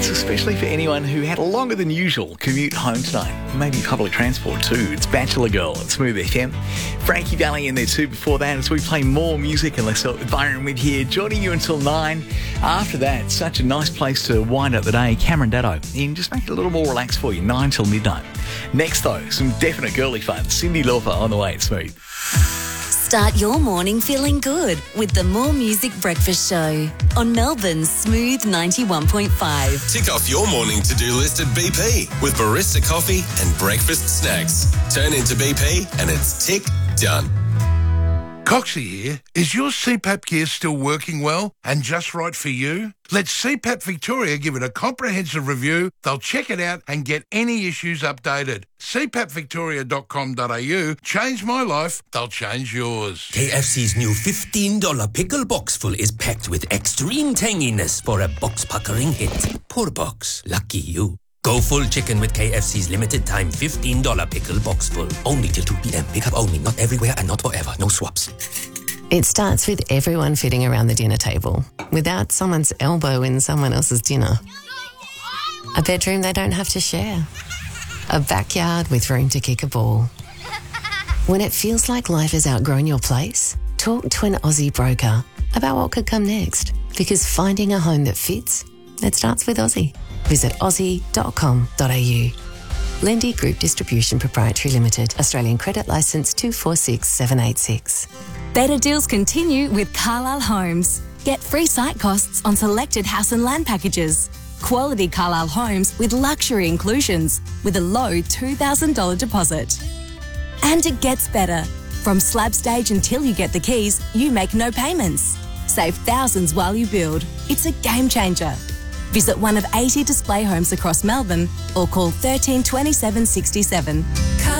It's especially for anyone who had a longer than usual commute home tonight. Maybe public transport too. It's Bachelor Girl at Smooth FM. Frankie Valli in there too before that as we play more music and let's start with Byron Witt here, joining you until 9. After that, such a nice place to wind up the day. Cameron Datto. And just make it a little more relaxed for you, 9 till midnight. Next though, some definite girly fun. Cyndi Lauper on the way at Smooth. Start your morning feeling good with the More Music Breakfast Show on Melbourne's Smooth 91.5. Tick off your morning to-do list at BP with barista coffee and breakfast snacks. Turn into BP and it's tick done. Coxie here. Is your CPAP gear still working well and just right for you? Let CPAP Victoria give it a comprehensive review. They'll check it out and get any issues updated. CPAPvictoria.com.au. Change my life, they'll change yours. KFC's new $15 pickle box full is packed with extreme tanginess for a box-puckering hit. Poor box. Lucky you. Go full chicken with KFC's limited time $15 pickle box full. Only till 2 p.m. Pick up only. Not everywhere and not forever. No swaps. It starts with everyone fitting around the dinner table without someone's elbow in someone else's dinner. A bedroom they don't have to share. A backyard with room to kick a ball. When it feels like life has outgrown your place, talk to an Aussie broker about what could come next. Because finding a home that fits, it starts with Aussie. Visit aussie.com.au. Lendy Group Distribution Proprietary Limited. Australian Credit Licence 246786. Better deals continue with Carlisle Homes. Get free site costs on selected house and land packages. Quality Carlisle Homes with luxury inclusions with a low $2,000 deposit. And it gets better. From slab stage until you get the keys, you make no payments. Save thousands while you build. It's a game changer. Visit one of 80 display homes across Melbourne or call 13 27 67.